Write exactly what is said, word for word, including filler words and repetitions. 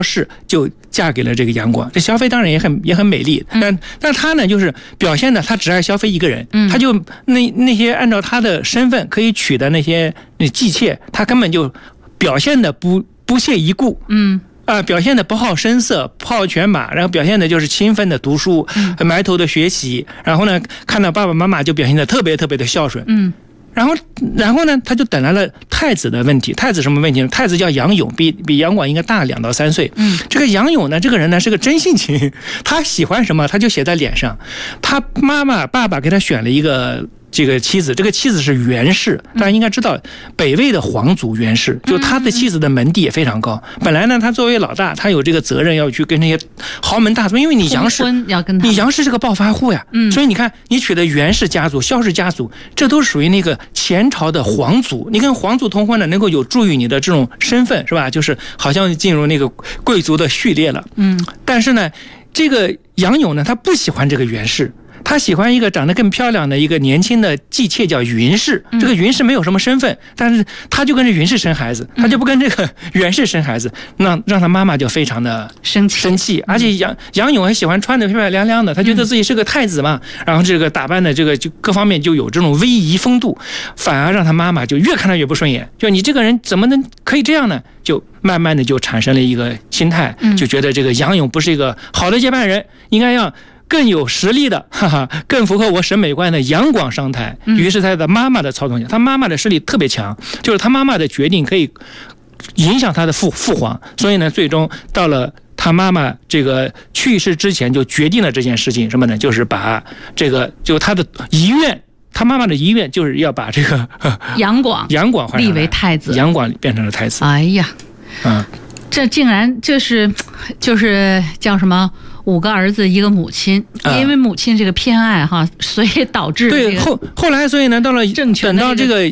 氏就嫁给了这个杨广。这萧妃当然也很也很美丽，但但她呢就是表现的她只爱萧妃一个人，她就那那些按照她的身份可以娶的那些姬妾，她根本就表现的不不屑一顾，嗯。啊、呃，表现的不好声色，不好犬马，然后表现的就是勤奋的读书，嗯、埋头的学习，然后呢，看到爸爸妈妈就表现的特别特别的孝顺，嗯，然后然后呢，他就等来了太子的问题。太子什么问题呢？太子叫杨勇，比比杨广应该大两到三岁。嗯，这个杨勇呢，这个人呢是个真性情，他喜欢什么他就写在脸上。他妈妈爸爸给他选了一个。这个妻子，这个妻子是袁氏，大家应该知道，北魏的皇族袁氏，就他的妻子的门第也非常高。本来呢，他作为老大，他有这个责任要去跟那些豪门大族，因为你杨氏，你杨氏是个暴发户呀，所以你看，你娶的袁氏家族、萧氏家族，这都属于那个前朝的皇族。你跟皇族通婚呢，能够有助于你的这种身份，是吧？就是好像进入那个贵族的序列了。嗯，但是呢，这个杨勇呢，他不喜欢这个袁氏。他喜欢一个长得更漂亮的一个年轻的姬妾叫云氏，这个云氏没有什么身份，但是他就跟着云氏生孩子，他就不跟这个袁氏生孩子，那让他妈妈就非常的生气生气。而且杨杨勇还喜欢穿得漂漂亮亮的，他觉得自己是个太子嘛，然后这个打扮的这个就各方面就有这种威仪风度，反而让他妈妈就越看他越不顺眼，就你这个人怎么能可以这样呢？就慢慢的就产生了一个心态，就觉得这个杨勇不是一个好的接班人，应该要更有实力的，哈哈，更符合我审美观的杨广上台。于是在他的妈妈的操纵下，他妈妈的势力特别强，就是他妈妈的决定可以影响他的父父皇，所以呢，最终到了他妈妈这个去世之前就决定了这件事情，什么呢？就是把这个就他的遗愿。他妈妈的遗愿就是要把这个杨广杨广立为太子， 杨广变成了太子。 哎呀， 嗯， 这竟然就是就是叫什么？五个儿子一个母亲，因为母亲这个偏爱哈，所以导致、这个、 对后后来，所以呢，到了政权等到这个